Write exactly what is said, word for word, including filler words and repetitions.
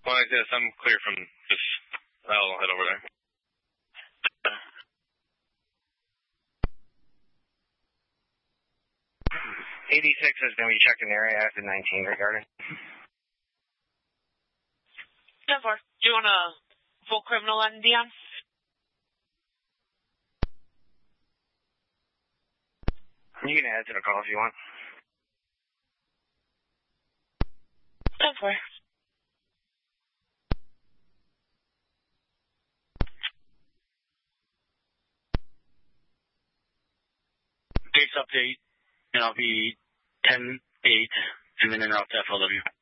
Well, yes, I'm clear from this. I'll head over there. eighty-six is going to be checking the area after nineteen regarding. ten four. Do you want a full criminal on Dion? You can add to the call if you want. ten four. Base update, and I'll be ten eight, and then interrupt F L W.